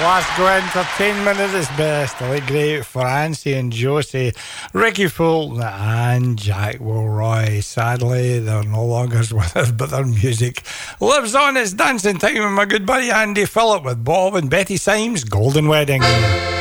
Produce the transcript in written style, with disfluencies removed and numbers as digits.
Glasgow entertainment at its best. The late great Francie and Josie, Ricky Fulton and Jack Wilroy. Sadly, they're no longer with us, but their music lives on. It's dancing time with my good buddy Andy Phillip with Bob and Betty Symes' Golden Wedding.